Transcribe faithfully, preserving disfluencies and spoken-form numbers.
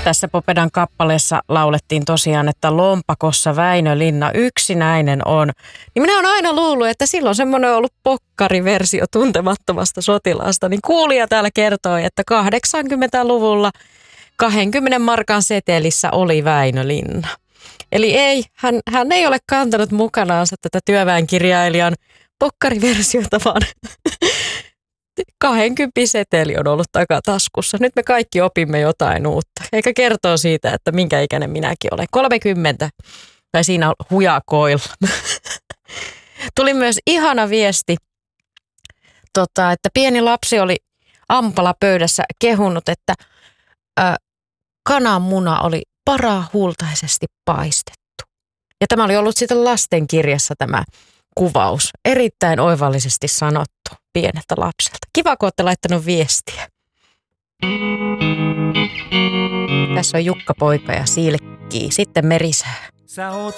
Tässä Popedan kappaleessa laulettiin tosiaan, että lompakossa Väinölinna yksinäinen on. Niin minä olen aina luullut, että silloin semmoinen on ollut pokkariversio Tuntemattomasta sotilaasta. Niin kuulija täällä kertoi, että kahdeksankymmentäluvulla kaksikymmentä markan setelissä oli Väinölinna. Eli ei, hän, hän ei ole kantanut mukanaansa tätä työväenkirjailijan pokkariversiota, vaan kaksikymmentä seteli on ollut takataskussa. Nyt me kaikki opimme jotain uutta. Eikä kertoo siitä, että minkä ikäinen minäkin olen. kolmekymmentä. Tai siinä hujakoilla. Tuli myös ihana viesti, tota, että pieni lapsi oli ampalapöydässä kehunut, että ä, kananmuna oli parahultaisesti paistettu. Ja tämä oli ollut sitten lastenkirjassa tämä kuvaus. Erittäin oivallisesti sanottu pieneltä lapselta. Kiva, kun olette laittanut viestiä. Tässä on Jukka Poika ja Silkki. Sitten Merisää. Sä oot